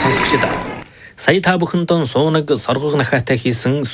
сонсогчдоо. Сая та бүхэнд сунаг соргог нахаатай хийсэн